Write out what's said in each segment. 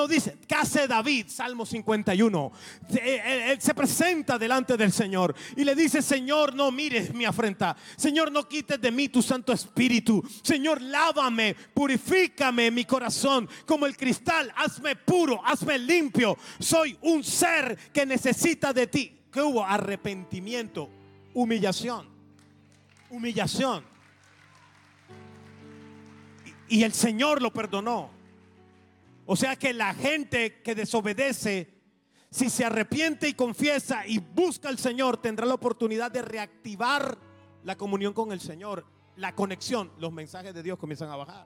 Dice, ¿qué hace David? Salmo 51. Él se presenta delante del Señor y le dice: Señor, no mires mi afrenta. Señor, no quites de mí tu Santo Espíritu. Señor, lávame, purifícame mi corazón como el cristal. Hazme puro, hazme limpio. Soy un ser que necesita de ti. ¿Qué hubo? Arrepentimiento, humillación. Humillación. Y el Señor lo perdonó. O sea que la gente que desobedece, si se arrepiente y confiesa y busca al Señor, tendrá la oportunidad de reactivar la comunión con el Señor, la conexión. Los mensajes de Dios comienzan a bajar.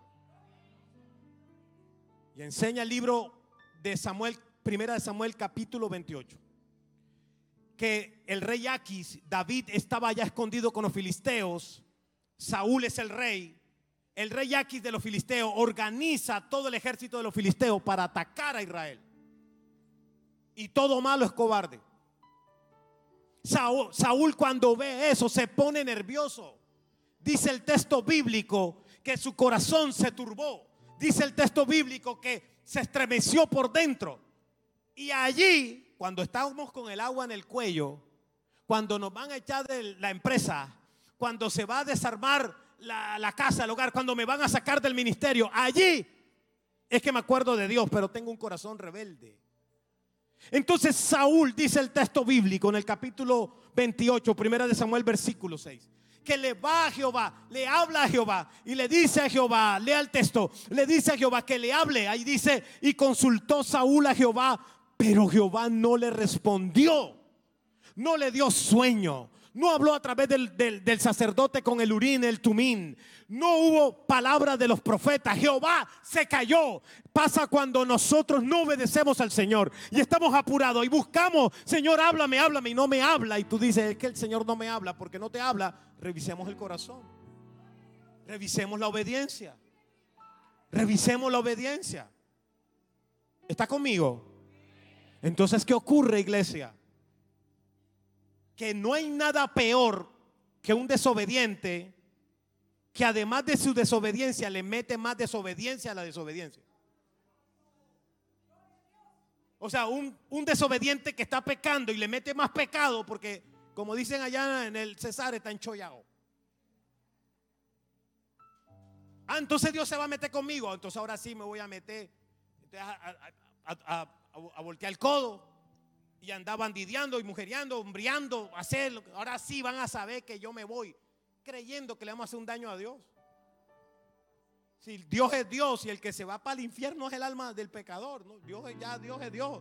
Y enseña el libro de Samuel, primera de Samuel, capítulo 28, que el rey Aquis, David estaba allá escondido con los filisteos. Saúl es el rey. El rey Aquis de los filisteos organiza todo el ejército de los filisteos para atacar a Israel. Y todo malo es cobarde. Saúl, cuando ve eso, se pone nervioso. Dice el texto bíblico que su corazón se turbó. Dice el texto bíblico que se estremeció por dentro. Y allí, cuando estábamos con el agua en el cuello, cuando nos van a echar de la empresa, cuando se va a desarmar la casa, el hogar, cuando me van a sacar del ministerio, allí es que me acuerdo de Dios, pero tengo un corazón rebelde. Entonces Saúl, dice el texto bíblico en el capítulo 28, primera de Samuel, versículo 6, que le va a Jehová, le habla a Jehová y le dice a Jehová, lea el texto, le dice a Jehová que le hable. Ahí dice: y consultó Saúl a Jehová, pero Jehová no le respondió, no le dio sueño. No habló a través del sacerdote con el Urín, el Tumín. No hubo palabra de los profetas. Jehová se cayó. Pasa cuando nosotros no obedecemos al Señor y estamos apurados y buscamos: Señor, háblame, háblame, y no me habla. Y tú dices: es que el Señor no me habla. Porque no te habla. Revisemos el corazón. Revisemos la obediencia. Revisemos la obediencia. ¿Está conmigo? Entonces, ¿qué ocurre, iglesia? Que no hay nada peor que un desobediente que además de su desobediencia le mete más desobediencia a la desobediencia. O sea, un desobediente que está pecando y le mete más pecado porque, como dicen allá en el Cesar, está enchollado. Entonces Dios se va a meter conmigo. Entonces ahora sí me voy a meter a voltear el codo. Y andaba bandideando y mujeriando, hombriando, hacerlo. Ahora sí van a saber que yo me voy, creyendo que le vamos a hacer un daño a Dios. Si Dios es Dios y el que se va para el infierno es el alma del pecador, ¿no? Dios es Dios.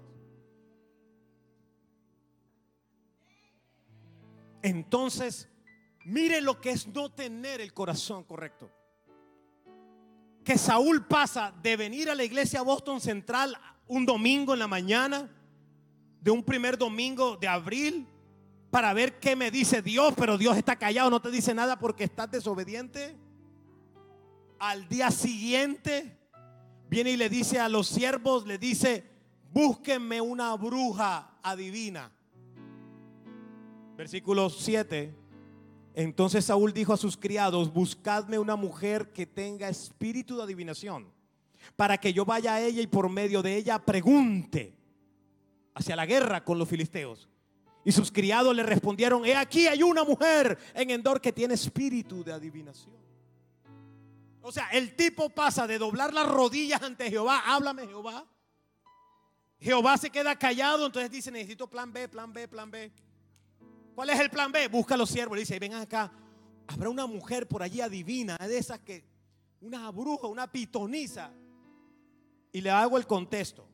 Entonces, mire lo que es no tener el corazón correcto. Que Saúl pasa de venir a la iglesia Boston Central un domingo en la mañana, de un primer domingo de abril, para ver qué me dice Dios, pero Dios está callado, no te dice nada porque estás desobediente. Al día siguiente viene y le dice a los siervos, le dice: búsquenme una bruja adivina. Versículo 7. Entonces Saúl dijo a sus criados: buscadme una mujer que tenga espíritu de adivinación, para que yo vaya a ella y por medio de ella pregunte hacia la guerra con los filisteos. Y sus criados le respondieron: he aquí hay una mujer en Endor que tiene espíritu de adivinación. O sea, el tipo pasa de doblar las rodillas ante Jehová: háblame, Jehová. Jehová se queda callado, entonces dice: necesito plan B, plan B, plan B. ¿Cuál es el plan B? Busca a los siervos, le dice: vengan acá, habrá una mujer por allí adivina, de esas que, una bruja, una pitoniza. Y le hago el contexto.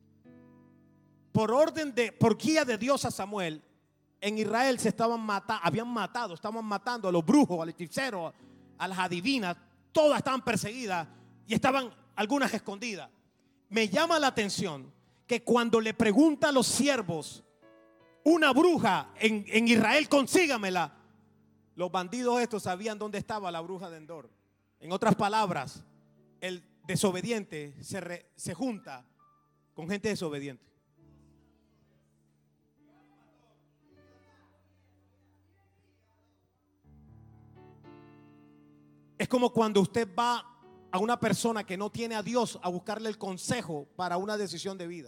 Por guía de Dios a Samuel, en Israel estaban matando a los brujos, a los hechiceros, a las adivinas. Todas estaban perseguidas y estaban algunas escondidas. Me llama la atención que cuando le pregunta a los siervos: una bruja en Israel, consígamela, los bandidos estos sabían dónde estaba la bruja de Endor. En otras palabras, el desobediente se junta con gente desobediente. Es como cuando usted va a una persona que no tiene a Dios a buscarle el consejo para una decisión de vida.